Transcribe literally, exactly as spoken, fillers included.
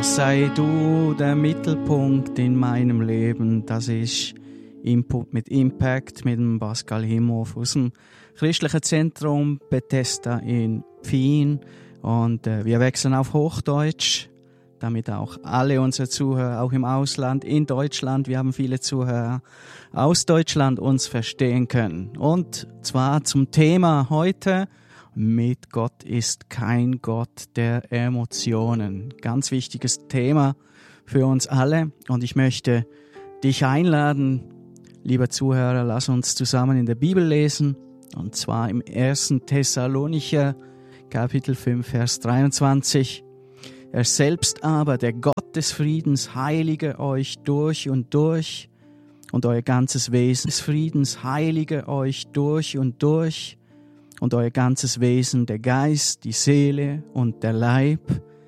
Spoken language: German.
sei du der Mittelpunkt in meinem Leben. Das ist Input mit Impact mit dem Pascal Himhoff aus dem christlichen Zentrum Bethesda in Wien. Und äh, wir wechseln auf Hochdeutsch, damit auch alle unsere Zuhörer, auch im Ausland, in Deutschland, wir haben viele Zuhörer aus Deutschland, uns verstehen können. Und zwar zum Thema heute: Mit Gott ist kein Gott der Emotionen. Ganz wichtiges Thema für uns alle. Und ich möchte dich einladen, lieber Zuhörer, lass uns zusammen in der Bibel lesen. Und zwar im ersten Thessalonicher, Kapitel fünf, Vers dreiundzwanzig. Er selbst aber, der Gott des Friedens, heilige euch durch und durch und euer ganzes Wesen des Friedens heilige euch durch und durch und euer ganzes Wesen, der Geist, die Seele und der Leib,